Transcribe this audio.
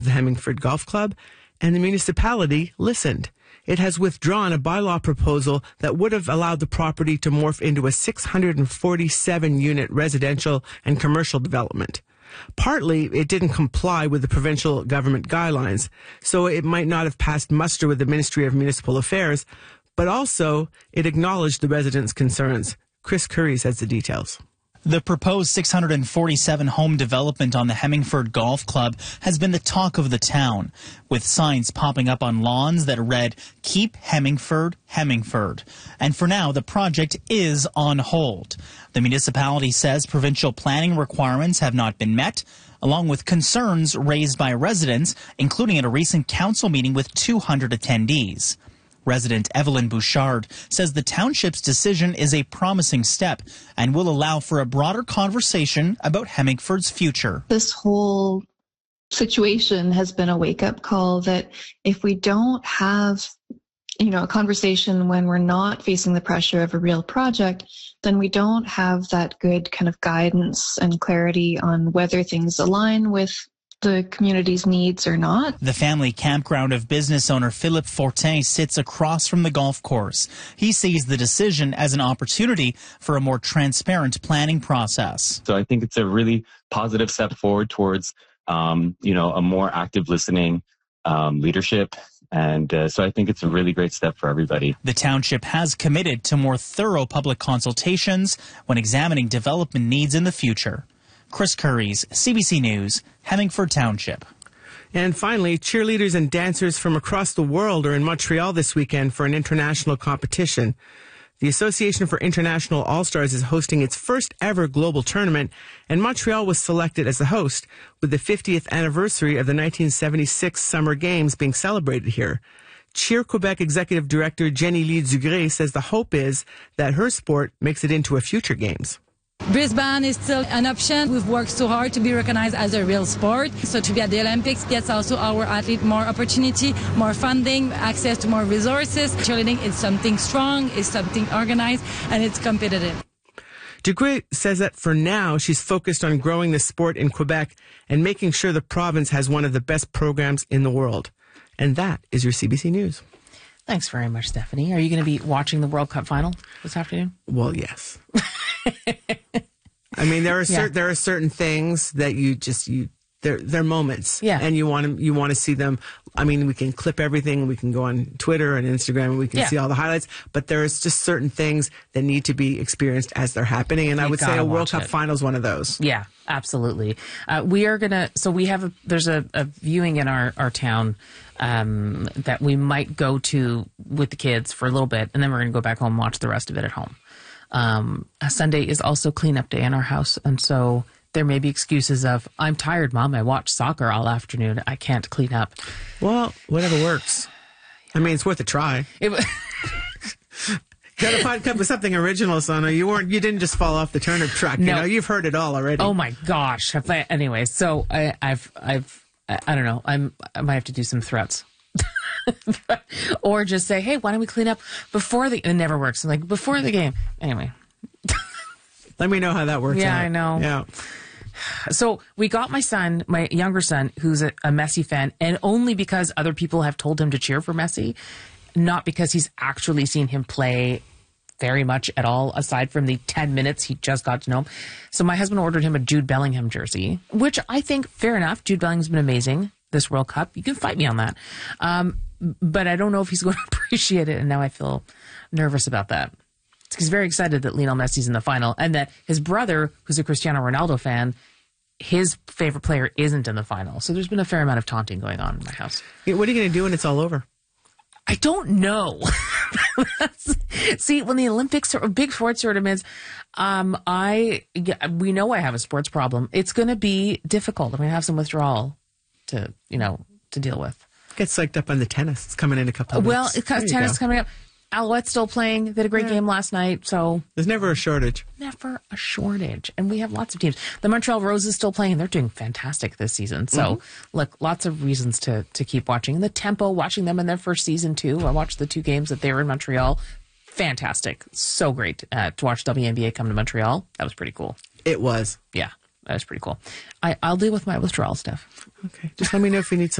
the Hemmingford Golf Club, and the municipality listened. It has withdrawn a bylaw proposal that would have allowed the property to morph into a 647-unit residential and commercial development. Partly, it didn't comply with the provincial government guidelines, so it might not have passed muster with the Ministry of Municipal Affairs, but also it acknowledged the residents' concerns. Chris Curry has the details. The proposed 647 home development on the Hemmingford Golf Club has been the talk of the town, with signs popping up on lawns that read, "Keep Hemmingford, Hemmingford." And for now, the project is on hold. The municipality says provincial planning requirements have not been met, along with concerns raised by residents, including at a recent council meeting with 200 attendees. Resident Evelyn Bouchard says the township's decision is a promising step and will allow for a broader conversation about Hemmingford's future. This whole situation has been a wake-up call that if we don't have, a conversation when we're not facing the pressure of a real project, then we don't have that good kind of guidance and clarity on whether things align with the community's needs or not. The family campground of business owner Philippe Fortin sits across from the golf course. He sees the decision as an opportunity for a more transparent planning process. So I think it's a really positive step forward towards, a more active listening leadership. And so I think it's a really great step for everybody. The township has committed to more thorough public consultations when examining development needs in the future. Chris Curries, CBC News, Hemmingford Township. And finally, cheerleaders and dancers from across the world are in Montreal this weekend for an international competition. The Association for International All-Stars is hosting its first ever global tournament, and Montreal was selected as the host, with the 50th anniversary of the 1976 Summer Games being celebrated here. Cheer Quebec Executive Director Jenny Lee Dugré says the hope is that her sport makes it into a future Games. Brisbane is still an option. We've worked so hard to be recognized as a real sport. So to be at the Olympics gets also our athlete more opportunity, more funding, access to more resources. Cheerleading is something strong, is something organized, and it's competitive. Dugré says that for now, she's focused on growing the sport in Quebec and making sure the province has one of the best programs in the world. And that is your CBC News. Thanks very much, Stephanie. Are you going to be watching the World Cup final this afternoon? Well, yes. I mean, there are certain things that they're moments, and you want to see them. I mean, we can clip everything. We can go on Twitter and Instagram, and we can see all the highlights. But there's just certain things that need to be experienced as they're happening, and I would say a World Cup final is one of those. Yeah, absolutely. We are gonna. So we have there's a viewing in our town that we might go to with the kids for a little bit, and then we're gonna go back home and watch the rest of it at home. Sunday is also cleanup day in our house, and so there may be excuses of, I'm tired, Mom. I watched soccer all afternoon. I can't clean up. Well, whatever works. I mean, it's worth a try. Gotta come up with something original, Sana. You didn't just fall off the turnip truck. No. You've heard it all already. Oh my gosh. Anyway, so I don't know. I might have to do some threats. Or just say, hey, why don't we clean up before it never works. Like before the game. Anyway. Let me know how that works out. Yeah, I know. Yeah. So we got my younger son, who's a Messi fan, and only because other people have told him to cheer for Messi, not because he's actually seen him play very much at all, aside from the 10 minutes he just got to know him. So my husband ordered him a Jude Bellingham jersey, which I think, fair enough. Jude Bellingham's been amazing this World Cup. You can fight me on that. But I don't know if he's going to appreciate it, and now I feel nervous about that. He's very excited that Lionel Messi's in the final, and that his brother, who's a Cristiano Ronaldo fan, his favorite player isn't in the final. So there's been a fair amount of taunting going on in my house. What are you going to do when it's all over? I don't know. See, when the Olympics or big sports tournaments, we know I have a sports problem. It's going to be difficult. I'm going to have some withdrawal to deal with. Get psyched up on the tennis. It's coming in a couple of weeks. Well, because tennis coming up. Alouette's still playing. They had a great game last night. So there's never a shortage. Never a shortage. And we have lots of teams. The Montreal Roses still playing. They're doing fantastic this season. So look, lots of reasons to keep watching. And the Tempo, watching them in their first season too. I watched the 2 games that they were in Montreal. Fantastic. So great to watch WNBA come to Montreal. That was pretty cool. It was. Yeah. That was pretty cool. I'll deal with my withdrawal stuff. Okay. Just let me know if you need some